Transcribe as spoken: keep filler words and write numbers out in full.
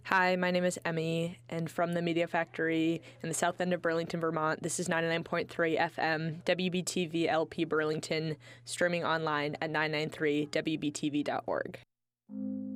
Hi, my name is Emmy, and from the Media Factory in the south end of Burlington, Vermont, this is ninety-nine point three F M, W B T V L P Burlington, streaming online at nine nine three W B T V dot org.